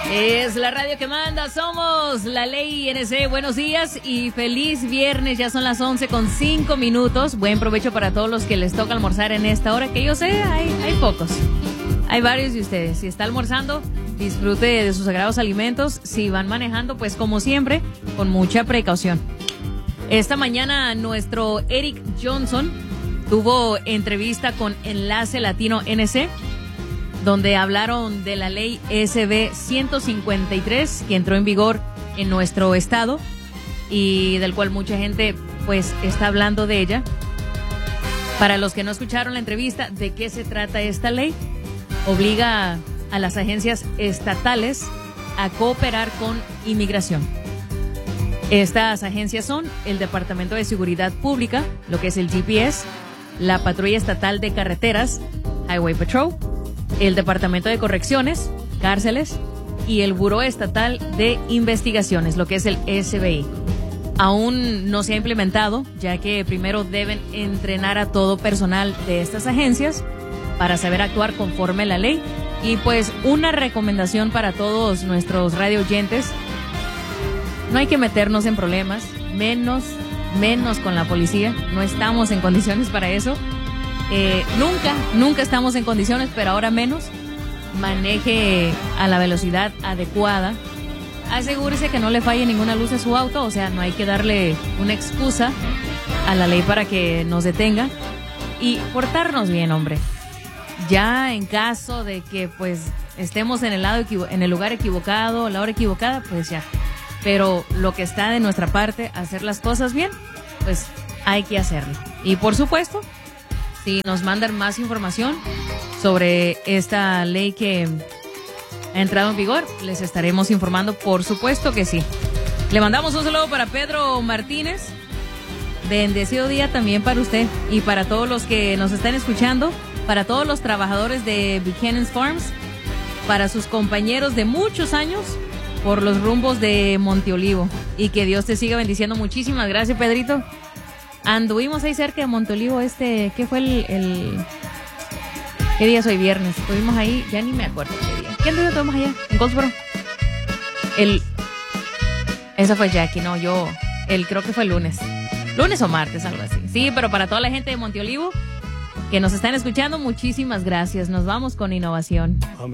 Es la radio que manda, somos la Ley NC. Buenos días y feliz viernes, ya son las 11:05. Buen provecho para todos los que les toca almorzar en esta hora, que yo sé, hay pocos. Hay varios de ustedes. Si está almorzando, disfrute de sus sagrados alimentos. Si van manejando, pues como siempre, con mucha precaución. Esta mañana nuestro Eric Johnson tuvo entrevista con Enlace Latino NC, donde hablaron de la ley SB 153 que entró en vigor en nuestro estado y del cual mucha gente pues está hablando de ella. Para los que no escucharon la entrevista, ¿de qué se trata esta ley? Obliga a las agencias estatales a cooperar con inmigración. Estas agencias son el Departamento de Seguridad Pública, lo que es el GPS, la Patrulla Estatal de Carreteras, Highway Patrol, el Departamento de Correcciones, Cárceles y el Buró Estatal de Investigaciones, lo que es el SBI. Aún no se ha implementado, ya que primero deben entrenar a todo personal de estas agencias para saber actuar conforme a la ley. Y pues una recomendación para todos nuestros radio oyentes: no hay que meternos en problemas, menos con la policía. No estamos en condiciones para eso. Nunca estamos en condiciones, pero ahora menos. Maneje a la velocidad adecuada. Asegúrese que no le falle ninguna luz a su auto, o sea, no hay que darle una excusa a la ley para que nos detenga. Y portarnos bien, hombre. Ya en caso de que pues estemos en el lugar equivocado, la hora equivocada, pues ya. Pero lo que está de nuestra parte, hacer las cosas bien, pues hay que hacerlo. Y por supuesto, si nos mandan más información sobre esta ley que ha entrado en vigor, les estaremos informando, por supuesto que sí. Le mandamos un saludo para Pedro Martínez. Bendecido día también para usted y para todos los que nos están escuchando, para todos los trabajadores de Buchanan's Farms, para sus compañeros de muchos años por los rumbos de Monteolivo, y que Dios te siga bendiciendo. Muchísimas gracias, Pedrito. Anduvimos ahí cerca de Monteolivo, ¿qué fue ¿qué día es hoy? Viernes. Estuvimos ahí, ya ni me acuerdo qué día. ¿Qué día estuvimos allá? En Goldsboro. Esa fue Jackie, no, creo que fue el lunes. Lunes o martes, algo así. Sí, pero para toda la gente de Monteolivo que nos están escuchando, muchísimas gracias. Nos vamos con innovación.